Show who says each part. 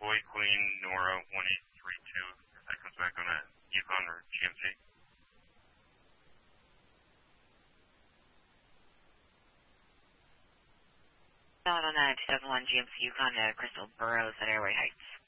Speaker 1: Boy Queen Nora 1832, if that comes back on a Yukon or GMC.
Speaker 2: Not on a 2001 GMC Yukon Crystal Burrows at Airway Heights.